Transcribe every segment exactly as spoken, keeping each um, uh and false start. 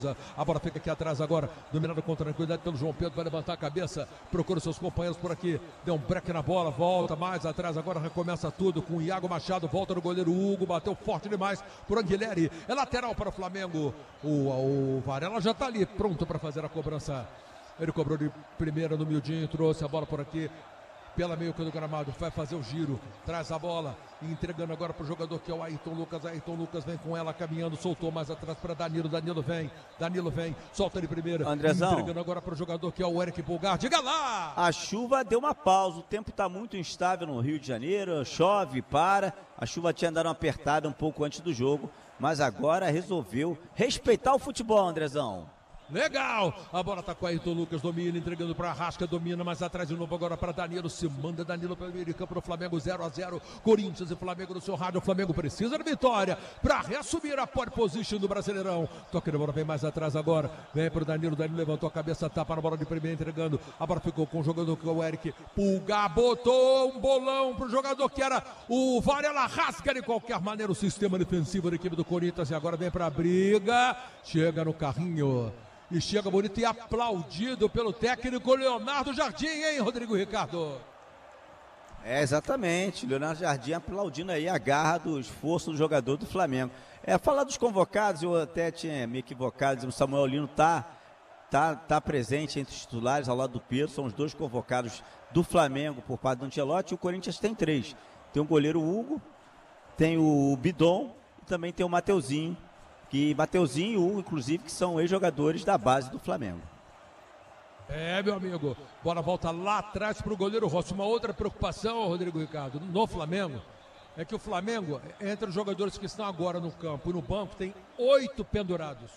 A bola fica aqui atrás agora, dominado com tranquilidade pelo João Pedro, vai levantar a cabeça, procura seus companheiros por aqui, deu um break na bola, volta mais atrás, agora recomeça tudo com o Iago Machado, volta no goleiro Hugo, bateu forte demais por Anguilhéry, é lateral para o Flamengo, o, o Varela já está ali, pronto para fazer a cobrança, ele cobrou de primeira no miudinho, trouxe a bola por aqui, pela meio do gramado, vai fazer o giro, traz a bola, entregando agora para o jogador que é o Ayrton Lucas, Ayrton Lucas vem com ela caminhando, soltou mais atrás para Danilo, Danilo vem, Danilo vem, solta ele primeiro, Andrezão, entregando agora para o jogador que é o Eric Pulgar, diga lá! A chuva deu uma pausa, o tempo está muito instável no Rio de Janeiro, chove, para, a chuva tinha dado uma apertada um pouco antes do jogo, mas agora resolveu respeitar o futebol, Andrezão. Legal, a bola tá com o Ayrton Lucas, domina, entregando para Arrasca, domina, mais atrás de novo agora para Danilo, se manda Danilo pelo meio de campo do Flamengo, zero a zero, Corinthians e Flamengo no seu rádio, o Flamengo precisa da vitória para reassumir a pole position do Brasileirão, toque de bola, vem mais atrás agora, vem pro Danilo, Danilo levantou a cabeça, tapa na bola de primeira, entregando, a bola ficou com o jogador que é o Eric Pulgar, botou um bolão pro jogador que era o Varela, rasga de qualquer maneira o sistema defensivo da equipe do Corinthians e agora vem pra briga, chega no carrinho. E chega bonito e aplaudido pelo técnico Leonardo Jardim, hein, Rodrigo Ricardo? É, exatamente, Leonardo Jardim aplaudindo aí a garra do esforço do jogador do Flamengo. É, falar dos convocados, eu até tinha me equivocado, o Samuel Lino tá, tá, tá presente entre os titulares ao lado do Pedro, são os dois convocados do Flamengo por parte do Ancelotti, e o Corinthians tem três. Tem o goleiro Hugo, tem o Bidon e também tem o Mateuzinho, que Mateuzinho e Hugo, inclusive, que são ex-jogadores da base do Flamengo. É, meu amigo, bola volta lá atrás para o goleiro Rossi. Uma outra preocupação, Rodrigo Ricardo, no Flamengo, é que o Flamengo, entre os jogadores que estão agora no campo e no banco, tem oito pendurados.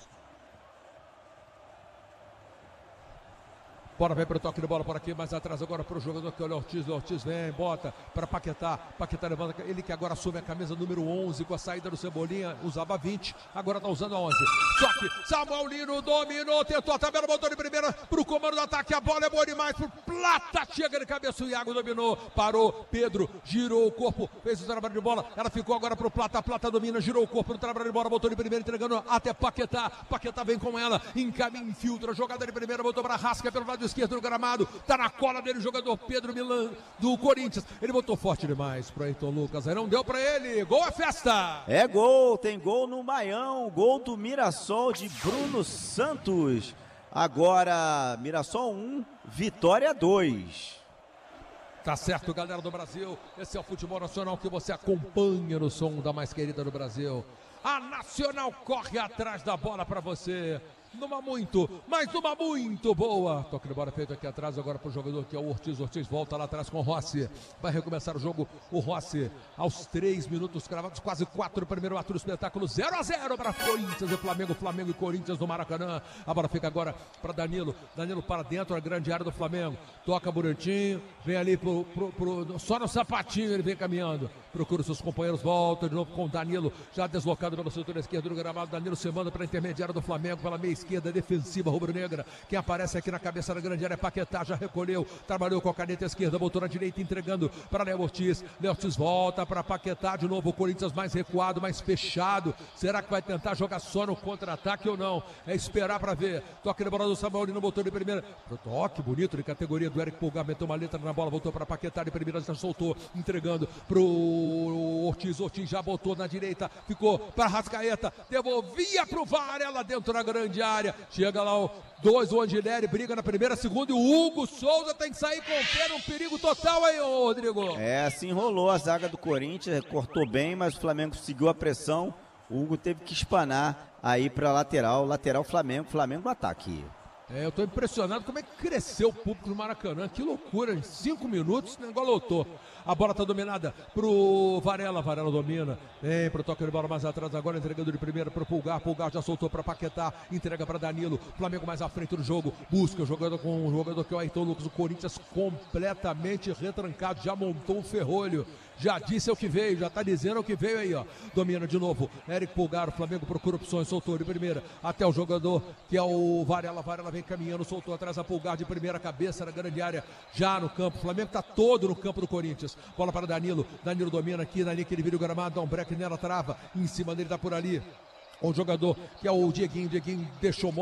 Bora, vem para o toque de bola por aqui, mais atrás agora para o jogador que é o Ortiz, o Ortiz vem, bota para Paquetá, Paquetá levanta, ele que agora assume a camisa número onze com a saída do Cebolinha, usava vinte, agora está usando a onze, toque, Samuel Lino dominou, tentou a tabela, botou de primeira para o comando do ataque, a bola é boa demais pro Plata, chega de cabeça, o Iago dominou, parou, Pedro girou o corpo, fez o trabalho de bola, ela ficou agora pro Plata, Plata domina, girou o corpo no trabalho de bola, botou de primeira, entregando até Paquetá, Paquetá vem com ela, encaminha, infiltra, jogada de primeira, botou para Rasca pelo lado esquerdo do gramado, tá na cola dele o jogador Pedro Milan do Corinthians, ele botou forte demais pro Ayrton Lucas, aí não deu pra ele, gol é festa! É gol, tem gol no Maião, gol do Mirassol de Bruno Santos, agora Mirassol um, Vitória dois. Tá certo, galera do Brasil, esse é o futebol nacional que você acompanha no som da mais querida do Brasil. A Nacional corre atrás da bola para você. Numa muito, mas numa muito boa. Toque de bola feito aqui atrás agora para o jogador que é o Ortiz. Ortiz volta lá atrás com o Rossi. Vai recomeçar o jogo o Rossi aos três minutos cravados, quase quatro, primeiro ato do espetáculo, zero a zero para Corinthians e Flamengo, Flamengo e Corinthians no Maracanã. A bola fica agora para Danilo. Danilo para dentro, a grande área do Flamengo. Toca bonitinho, vem ali pro, pro, pro, só no sapatinho ele vem caminhando. Procura os seus companheiros, volta de novo com o Danilo, já deslocado pelo setor esquerdo do gramado. Danilo se manda para a intermediária do Flamengo, pela meia esquerda defensiva rubro-negra, quem aparece aqui na cabeça da grande área é Paquetá, já recolheu, trabalhou com a caneta esquerda, botou na direita, entregando para Léo Ortiz, Léo Ortiz volta para Paquetá, de novo o Corinthians mais recuado, mais fechado, será que vai tentar jogar só no contra-ataque ou não? É esperar para ver, toque na bola do Samuel, não botou de primeira, toque bonito de categoria do Eric Pulgar, meteu uma letra na bola, voltou para Paquetá de primeira, já soltou, entregando pro Ortiz, Ortiz já botou na direita, ficou para Rascaeta, devolvia pro Varela dentro da grande área, chega lá o dois, o Anguilhéry briga na primeira, segunda e o Hugo Souza tem que sair com o pé, um perigo total aí, ô Rodrigo. É, assim rolou a zaga do Corinthians, cortou bem, mas o Flamengo seguiu a pressão, o Hugo teve que espanar aí pra lateral, lateral Flamengo, Flamengo no ataque. É, eu tô impressionado como é que cresceu o público do Maracanã, que loucura, em cinco minutos o negócio lotou. A bola tá dominada pro Varela, Varela domina, vem pro toque de bola mais atrás agora, entregando de primeira pro Pulgar, Pulgar já soltou pra Paquetá, entrega pra Danilo, Flamengo mais à frente do jogo, busca o jogador com o jogador que é o Ayrton Lucas, o Corinthians completamente retrancado, já montou um ferrolho, já disse o que veio, já tá dizendo o que veio aí, ó, domina de novo, Eric Pulgar, o Flamengo procura opções, soltou de primeira, até o jogador que é o Varela, Varela vem caminhando, soltou atrás a Pulgar de primeira, cabeça na grande área, já no campo, o Flamengo tá todo no campo do Corinthians, bola para Danilo, Danilo domina aqui, na linha que ele vira o gramado, dá um break nela, trava, em cima dele tá por ali, o jogador que é o Dieguinho, Dieguinho deixou